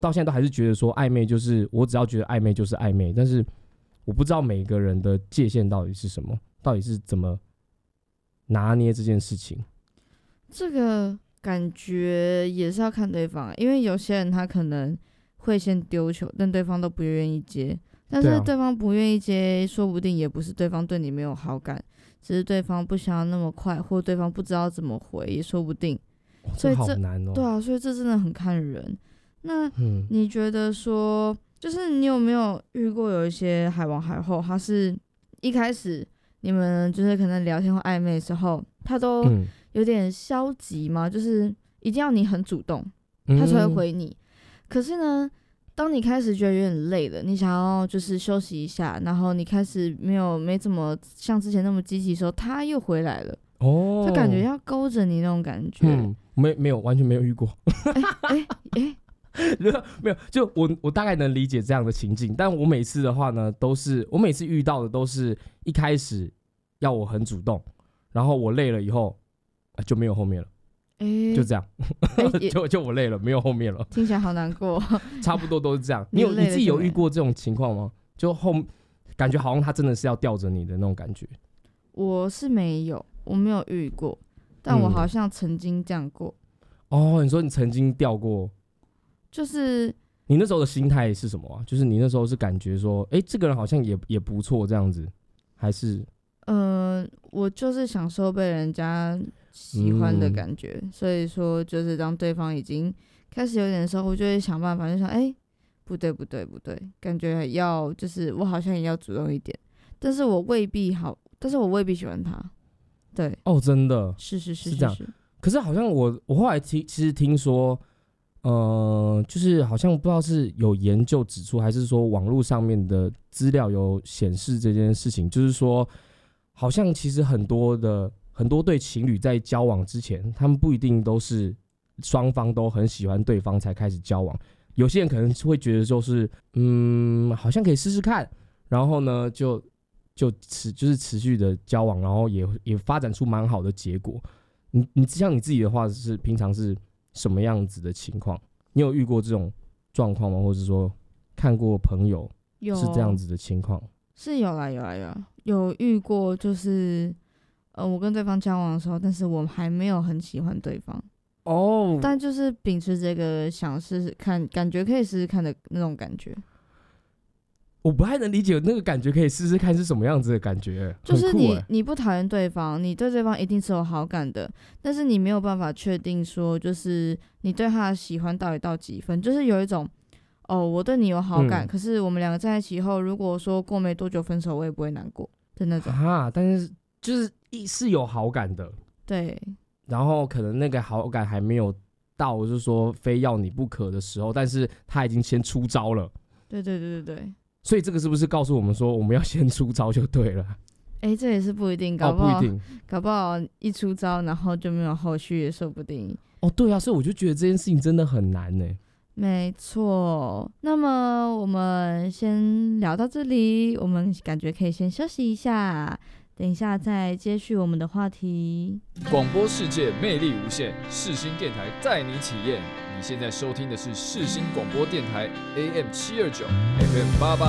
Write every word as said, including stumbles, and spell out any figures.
到现在都还是觉得说暧昧就是我只要觉得暧昧就是暧昧，但是我不知道每个人的界限到底是什么，到底是怎么拿捏这件事情。 这个感觉也是要看对方，因为有些人他可能会先丢球，但对方都不愿意接。但是对方不愿意接，说不定也不是对方对你没有好感，只是对方不想要那么快，或对方不知道怎么回，也说不定。 哦、 所以这好难哦。 对啊，所以这真的很看人。那你觉得说，就是你有没有遇过有一些海王海后，他是一开始你们就是可能聊天或暧昧的时候，他都有点消极吗？就是一定要你很主动，他才会回你。嗯、可是呢？当你开始觉得有点累了，你想要就是休息一下，然后你开始没有没怎么像之前那么积极的时候，他又回来了，哦，就感觉要勾着你那种感觉。 嗯，没没有完全没有遇过。 哎哎哎， 没有，就我我大概能理解这样的情境，但我每次的话呢，都是我每次遇到的都是一开始要我很主动，然后我累了以后、啊、就没有后面了。欸、就这样，欸、就就我累了，没有后面了。 听起来好难过。 差不多都是这样。你有你自己有遇过这种情况吗？就后感觉好像他真的是要吊着你的那种感觉。 我是没有，我没有遇过，但我好像曾经这样过。 嗯、哦，你说你曾经吊过， 就是你那时候的心态是什么啊？就是你那时候是感觉说，哎、欸，这个人好像也也不错这样子，还是？ 呃，我就是享受被人家喜欢的感觉、嗯、所以说就是当对方已经开始有点的时候，我就会想办法就想哎、欸，不对不对不对，感觉要就是我好像也要主动一点，但是我未必好，但是我未必喜欢他。对哦，真的是是是 是, 是这样。可是好像我我后来听其实听说呃，就是好像不知道是有研究指出，还是说网络上面的资料有显示这件事情，就是说好像其实很多的很多对情侣在交往之前，他们不一定都是双方都很喜欢对方才开始交往。有些人可能会觉得就是嗯，好像可以试试看，然后呢就就持就是持续的交往，然后也也发展出蛮好的结果。你你像你自己的话是平常是什么样子的情况？你有遇过这种状况吗？或者说看过朋友是这样子的情况？ 是有啦有啦有啦有遇过，就是呃我跟对方交往的时候，但是我还没有很喜欢对方哦，但就是秉持这个想试试看，感觉可以试试看的那种感觉。 我不太能理解那个感觉可以试试看是什么样子的感觉， 就是你、 欸、 你不讨厌对方，你对对方一定是有好感的，但是你没有办法确定说就是你对他的喜欢到底到几分，就是有一种哦我对你有好感、嗯、可是我们两个在一起以后，如果说过没多久分手，我也不会难过的那种啊，但是就是是有好感的， 对， 然后可能那个好感还没有到就是说非要你不可的时候，但是他已经先出招了。 对对对对对， 所以这个是不是告诉我们说我们要先出招就对了？ 哎、欸，这也是不一定，搞不好、哦、 不一定， 搞不好一出招然后就没有后续也说不定。 哦，对啊，所以我就觉得这件事情真的很难呢。 没错，那么我们先聊到这里，我们感觉可以先休息一下，等一下再接续我们的话题。 广播世界魅力无限，世新电台带你体验。你现在收听的是世新广播电台 A M 七二九 F M 八八